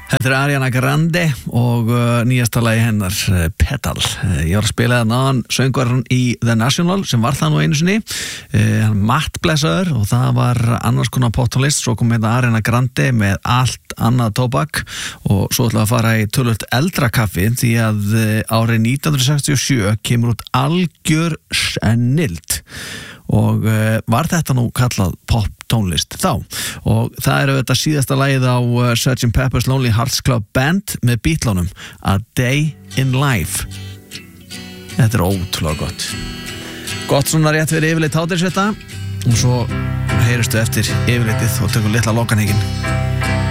Þetta Ariana Grande og nýjasta lagi hennar Pedal. Ég var að spila það náðan söngvarinn í The National sem var það nú einu sinni, Matt blessaður, og það var annars konar poptónlist. Svo kom hérna Ariana Grande með allt annað tóbak og svo ætlaði að fara í tölvöld eldra kaffi því að árið 1967 kemur út algjör snilld og var þetta nú kallað poptónlist þá, og það er auðvitað síðasta lagið á Sgt. Pepper's Lonely Hearts Club Band með Beatlunum, A Day in Life. Þetta er ótrúlega gott svona rétt fyrir yfirleitt hádegisveta og svo heyristu eftir yfirleitið og tökum litla lokanhyggjinn.